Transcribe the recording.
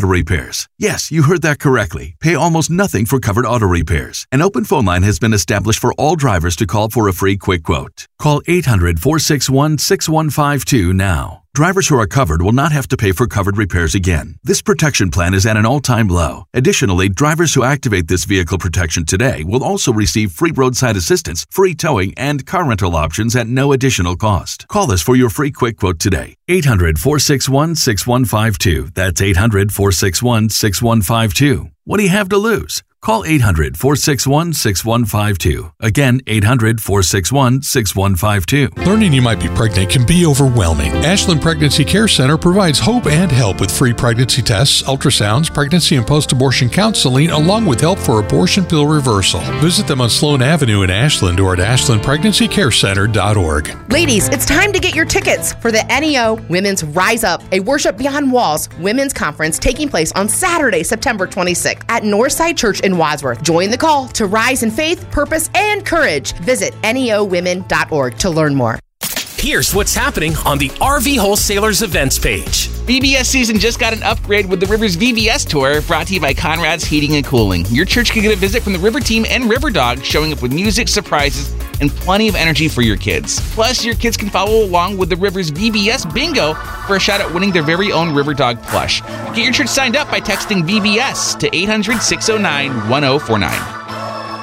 auto repairs. Yes, you heard that correctly. Pay almost nothing for covered auto repairs. An open phone line has been established for all drivers to call for a free quick quote. Call 800-461-6152 now. Drivers who are covered will not have to pay for covered repairs again. This protection plan is at an all-time low. Additionally, drivers who activate this vehicle protection today will also receive free roadside assistance, free towing, and car rental options at no additional cost. Call us for your free quick quote today. 800-461-6152. That's 800-461-6152. What do you have to lose? Call 800-461-6152. Again, 800-461-6152. Learning you might be pregnant can be overwhelming. Ashland Pregnancy Care Center provides hope and help with free pregnancy tests, ultrasounds, pregnancy and post-abortion counseling, along with help for abortion pill reversal. Visit them on Sloan Avenue in Ashland or at ashlandpregnancycarecenter.org. Ladies, it's time to get your tickets for the NEO Women's Rise Up, a Worship Beyond Walls women's conference taking place on Saturday, September 26th at Northside Church in Wadsworth. Join the call to rise in faith, purpose, and courage. Visit neowomen.org to learn more. Here's what's happening on the RV Wholesalers events page. VBS season just got an upgrade with the Rivers VBS Tour, brought to you by Conrad's Heating and Cooling. Your church can get a visit from the River Team and River Dog, showing up with music, surprises, and plenty of energy for your kids. Plus, your kids can follow along with the Rivers VBS Bingo for a shot at winning their very own River Dog plush. Get your church signed up by texting VBS to 800-609-1049.